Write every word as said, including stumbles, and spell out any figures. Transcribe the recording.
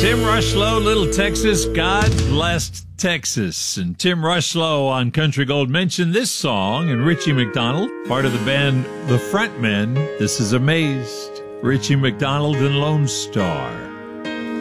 Tim Rushlow, Little Texas, God Blessed Texas. And Tim Rushlow on Country Gold mentioned this song, and Richie McDonald, part of the band The Frontmen. This is Amazed. Richie McDonald and Lone Star.